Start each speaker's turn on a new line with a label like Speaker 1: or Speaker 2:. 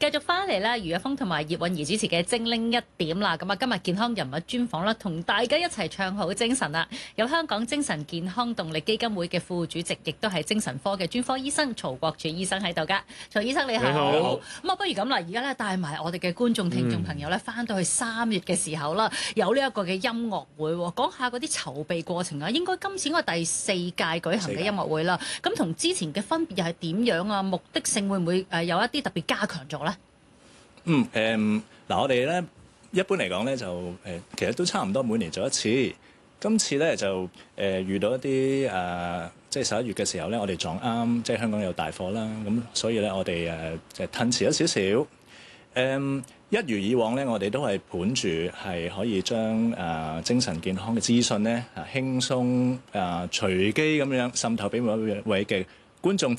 Speaker 1: 繼續翻嚟啦，余若峰同埋葉韻儀主持嘅精靈一點啦。咁啊，今日健康人物專訪啦，同大家一齊唱好精神啦。有香港精神健康動力基金會嘅副主席，亦都係精神科嘅專科醫生曹國柱醫生喺度噶。曹醫生你好。
Speaker 2: 你好。
Speaker 1: 咁啊，不如咁啦，而家咧帶埋我哋嘅觀眾聽眾朋友咧，翻到去3月嘅時候啦，有呢一個嘅音樂會，講下嗰啲籌備過程啊。應該今次應該係第4屆舉行嘅音樂會啦。咁同之前嘅分別又係點樣啊？目的性會唔會有一啲特別加強咗咧？
Speaker 2: 我哋咧一般嚟講咧就其實都差唔多每年做一次。今次咧就遇到一啲即係11月嘅時候咧，我哋撞啱即係香港有大火啦，咁所以咧我哋就褪遲咗少少。一如以往咧，我哋都係本住係可以將精神健康嘅資訊咧輕鬆隨機咁樣滲透俾每一位嘅觀眾